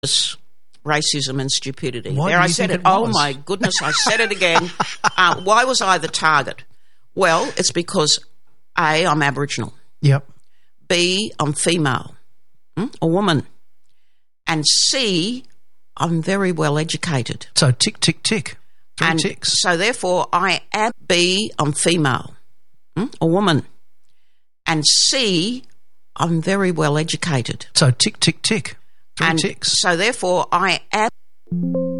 racism and stupidity. Why there do I you said think it. it Oh was? my goodness, I said it again. Why was I the target? Well, it's because A, I'm Aboriginal. Yep. B, I'm female, a woman. And C, I'm very well educated. So tick, tick, tick. Three ticks. So therefore I am B, I'm female, a woman. And C, I'm very well educated. So tick, tick, tick. Three And ticks. so therefore I am